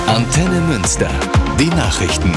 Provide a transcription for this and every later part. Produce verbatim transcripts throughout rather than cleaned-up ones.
Antenne Münster. Die Nachrichten.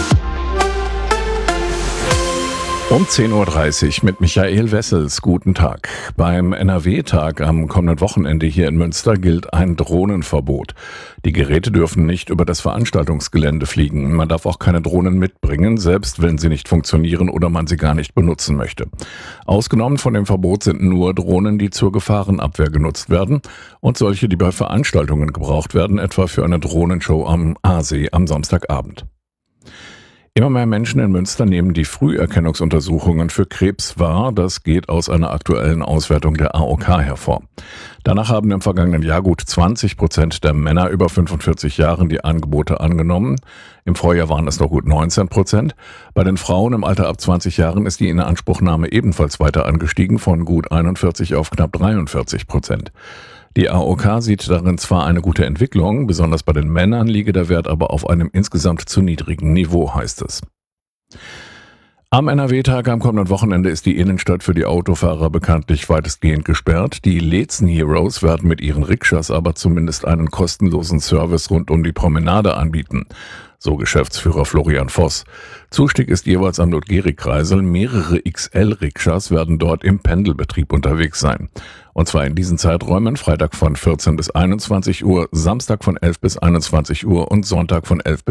Um zehn Uhr dreißig mit Michael Wessels. Guten Tag. Beim N R W-Tag am kommenden Wochenende hier in Münster gilt ein Drohnenverbot. Die Geräte dürfen nicht über das Veranstaltungsgelände fliegen. Man darf auch keine Drohnen mitbringen, selbst wenn sie nicht funktionieren oder man sie gar nicht benutzen möchte. Ausgenommen von dem Verbot sind nur Drohnen, die zur Gefahrenabwehr genutzt werden und solche, die bei Veranstaltungen gebraucht werden, etwa für eine Drohnenshow am Aasee am Samstagabend. Immer mehr Menschen in Münster nehmen die Früherkennungsuntersuchungen für Krebs wahr. Das geht aus einer aktuellen Auswertung der A O K hervor. Danach haben im vergangenen Jahr gut zwanzig Prozent der Männer über fünfundvierzig Jahren die Angebote angenommen. Im Vorjahr waren es noch gut neunzehn Prozent. Bei den Frauen im Alter ab zwanzig Jahren ist die Inanspruchnahme ebenfalls weiter angestiegen, von gut einundvierzig auf knapp dreiundvierzig Prozent. Die A O K sieht darin zwar eine gute Entwicklung, besonders bei den Männern liege der Wert aber auf einem insgesamt zu niedrigen Niveau, heißt es. Am N R W-Tag am kommenden Wochenende ist die Innenstadt für die Autofahrer bekanntlich weitestgehend gesperrt. Die Leetzen Heroes werden mit ihren Rikschas aber zumindest einen kostenlosen Service rund um die Promenade anbieten. So Geschäftsführer Florian Voss. Zustieg ist jeweils am Ludgeri-Kreisel. Mehrere X L-Rikschas werden dort im Pendelbetrieb unterwegs sein. Und zwar in diesen Zeiträumen: Freitag von vierzehn bis einundzwanzig Uhr, Samstag von elf bis einundzwanzig Uhr und Sonntag von elf